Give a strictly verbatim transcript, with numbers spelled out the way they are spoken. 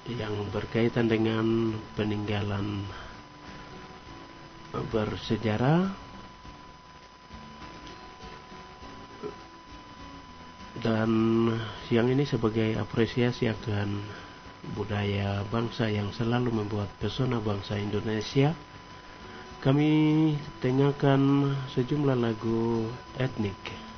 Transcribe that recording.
yang berkaitan dengan peninggalan bersejarah dan yang ini sebagai apresiasi akan budaya bangsa yang selalu membuat pesona bangsa Indonesia. Kami tanyakan sejumlah lagu etnik